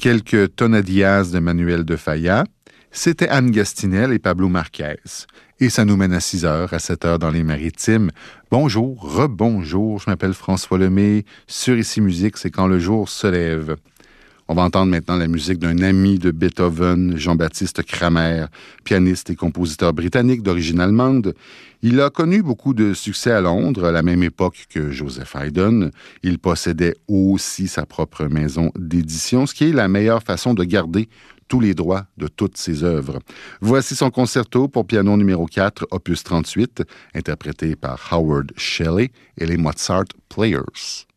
quelques tonadillas de Manuel de Falla. C'était Anne Gastinel et Pablo Marquez. Et ça nous mène à 6 heures, à 7 heures dans les Maritimes. Bonjour, rebonjour, je m'appelle François Lemay. Sur Ici Musique, c'est quand le jour se lève. On va entendre maintenant la musique d'un ami de Beethoven, Jean-Baptiste Cramer, pianiste et compositeur britannique d'origine allemande. Il a connu beaucoup de succès à Londres, à la même époque que Joseph Haydn. Il possédait aussi sa propre maison d'édition, ce qui est la meilleure façon de garder tous les droits de toutes ses œuvres. Voici son concerto pour piano numéro 4, opus 38, interprété par Howard Shelley et les Mozart Players.